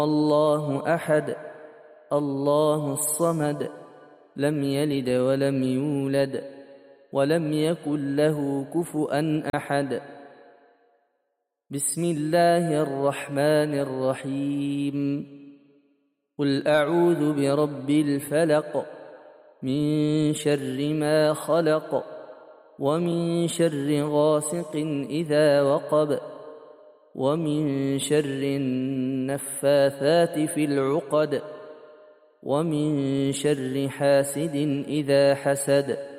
الله أحد الله الصمد لم يلد ولم يولد ولم يكن له كفؤا أحد. بسم الله الرحمن الرحيم. قل أعوذ برب الفلق من شر ما خلق ومن شر غاسق إذا وقب ومن شر النفاثات في العقد ومن شر حاسد إذا حسد.